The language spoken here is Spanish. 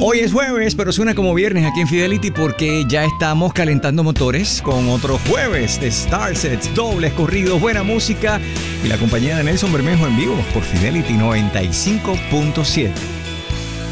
Hoy es jueves, pero suena como viernes aquí en Fidelity porque ya estamos calentando motores con otro jueves de Starsets, dobles corridos, buena música y la compañía de Nelson Bermejo en vivo por Fidelity 95.7.